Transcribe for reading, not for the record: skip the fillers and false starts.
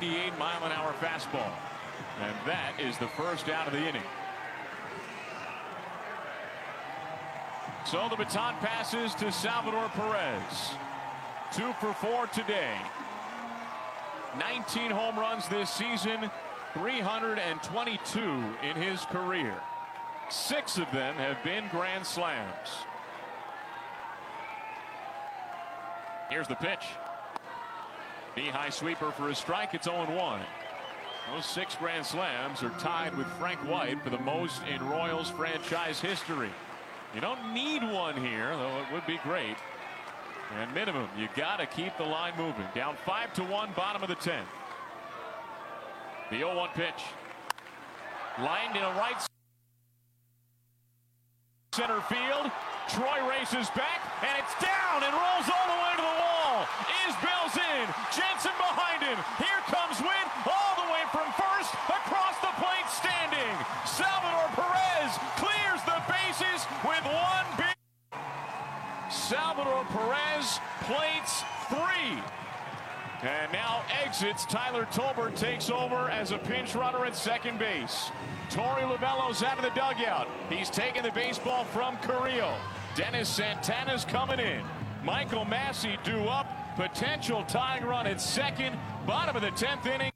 98-mile-an-hour fastball. And that is the first out of the inning. So the baton passes to Salvador Perez. 2 for 4 today. 19 home runs this season, 322 in his career. 6 of them have been grand slams. Here's the pitch. Knee-high sweeper for a strike. It's 0-1. Those 6 grand slams are tied with Frank White for the most in Royals franchise history. You don't need one here, though it would be great. And minimum, you got to keep the line moving. Down 5-1, bottom of the 10th. The 0-1 pitch. Lined in a right center field. Troy races back, and it's down and rolls all the way to the wall. Isbell's in. Jensen behind him. Here comes Witt all the way from first across the plate standing. Salvador Perez clears the bases with one big. Salvador Perez plates 3. And now exits. Tyler Tolbert takes over as a pinch runner at second base. Torey Lovullo's out of the dugout. He's taking the baseball from Carrillo. Dennis Santana's coming in. Michael Massey due up. Potential tying run at second. Bottom of the 10th inning.